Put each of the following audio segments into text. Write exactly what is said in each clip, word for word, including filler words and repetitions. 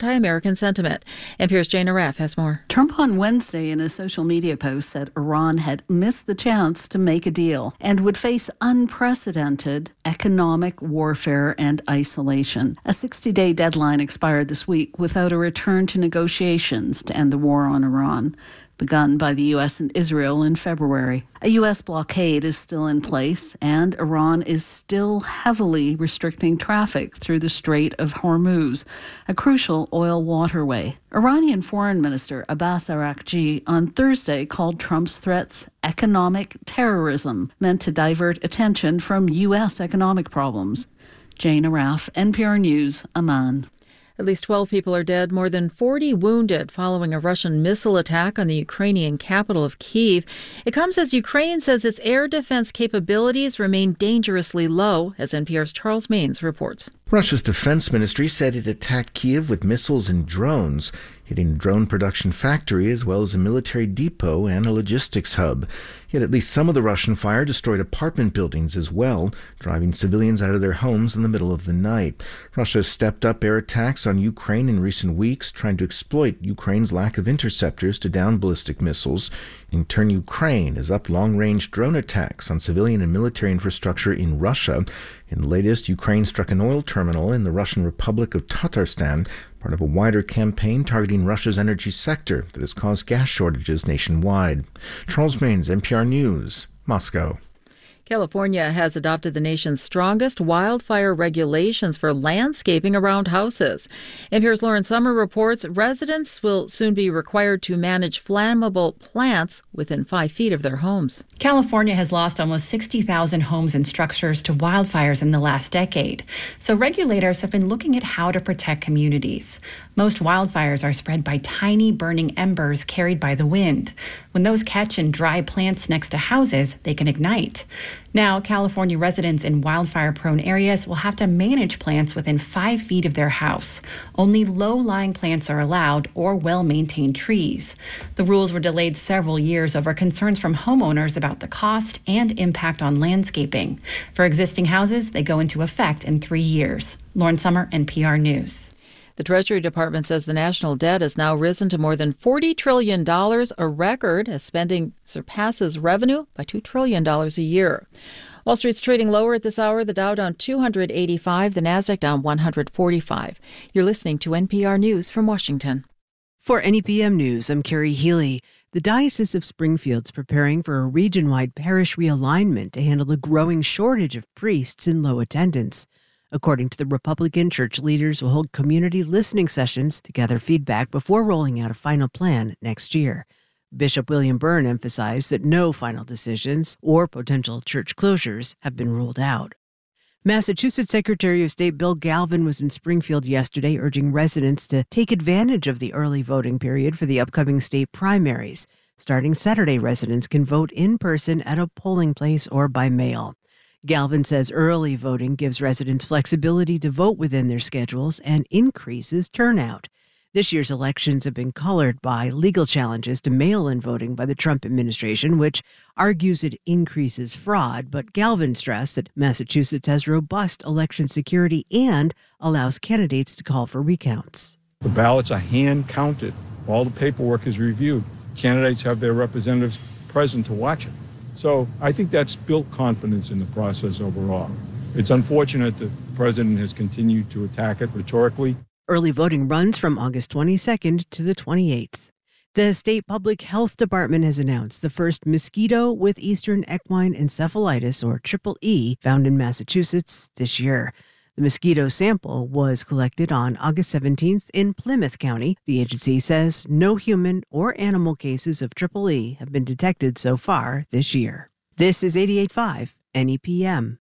anti-American sentiment. N P R's Jane Aref has more. Trump on Wednesday in a social media post said Iran had missed the chance to make a deal and would face unprecedented economic warfare and isolation. A sixty-day deadline expired this week without a return to negotiations to end the war on Iran, begun by the U S and Israel in February. A U S blockade is still in place, and Iran is still heavily restricting traffic through the Strait of Hormuz, a crucial oil waterway. Iranian Foreign Minister Abbas Araghchi on Thursday called Trump's threats economic terrorism, meant to divert attention from U S economic problems. Jane Araf, N P R News, Amman. At least twelve people are dead, more than forty wounded following a Russian missile attack on the Ukrainian capital of Kyiv. It comes as Ukraine says its air defense capabilities remain dangerously low, as N P R's Charles Maines reports. Russia's defense ministry said it attacked Kyiv with missiles and drones, hitting a drone production factory as well as a military depot and a logistics hub. Yet at least some of the Russian fire destroyed apartment buildings as well, driving civilians out of their homes in the middle of the night. Russia has stepped up air attacks on Ukraine in recent weeks, trying to exploit Ukraine's lack of interceptors to down ballistic missiles. In turn, Ukraine has upped long-range drone attacks on civilian and military infrastructure in Russia. In the latest, Ukraine struck an oil terminal in the Russian Republic of Tatarstan, part of a wider campaign targeting Russia's energy sector that has caused gas shortages nationwide. Charles Maines, N P R News, Moscow. California has adopted the nation's strongest wildfire regulations for landscaping around houses. N P R's Lauren Summer reports residents will soon be required to manage flammable plants within five feet of their homes. California has lost almost sixty thousand homes and structures to wildfires in the last decade. So regulators have been looking at how to protect communities. Most wildfires are spread by tiny burning embers carried by the wind. When those catch in dry plants next to houses, they can ignite. Now, California residents in wildfire-prone areas will have to manage plants within five feet of their house. Only low-lying plants are allowed, or well-maintained trees. The rules were delayed several years over concerns from homeowners about the cost and impact on landscaping. For existing houses, they go into effect in three years. Lauren Summer, N P R News. The Treasury Department says the national debt has now risen to more than forty trillion dollars, a record, as spending surpasses revenue by two trillion dollars a year. Wall Street's trading lower at this hour. The Dow down two hundred eighty-five, the Nasdaq down one hundred forty-five. You're listening to N P R News from Washington. For N E P M News, I'm Carrie Healy. The Diocese of Springfield's preparing for a region-wide parish realignment to handle the growing shortage of priests in low attendance. According to the Republican, church leaders will hold community listening sessions to gather feedback before rolling out a final plan next year. Bishop William Byrne emphasized that no final decisions or potential church closures have been ruled out. Massachusetts Secretary of State Bill Galvin was in Springfield yesterday urging residents to take advantage of the early voting period for the upcoming state primaries. Starting Saturday, residents can vote in person at a polling place or by mail. Galvin says early voting gives residents flexibility to vote within their schedules and increases turnout. This year's elections have been colored by legal challenges to mail-in voting by the Trump administration, which argues it increases fraud. But Galvin stressed that Massachusetts has robust election security and allows candidates to call for recounts. The ballots are hand-counted. All the paperwork is reviewed. Candidates have their representatives present to watch it. So I think that's built confidence in the process overall. It's unfortunate that the president has continued to attack it rhetorically. Early voting runs from August twenty-second to the twenty-eighth. The state public health department has announced the first mosquito with eastern equine encephalitis, or triple E, found in Massachusetts this year. The mosquito sample was collected on August seventeenth in Plymouth County. The agency says no human or animal cases of triple E have been detected so far this year. This is eighty-eight point five N E P M.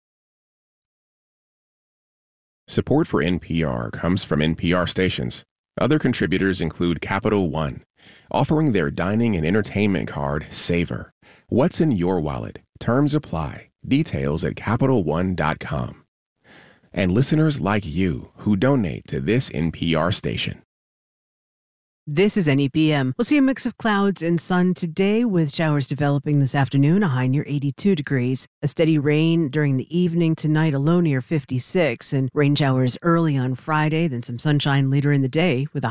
Support for N P R comes from N P R stations. Other contributors include Capital One, offering their dining and entertainment card, Savor. What's in your wallet? Terms apply. Details at Capital One dot com. And listeners like you who donate to this N P R station. This is N E P M. We'll see a mix of clouds and sun today with showers developing this afternoon, a high near eighty-two degrees. A steady rain during the evening tonight, a low near fifty-six, and rain showers early on Friday, then some sunshine later in the day with a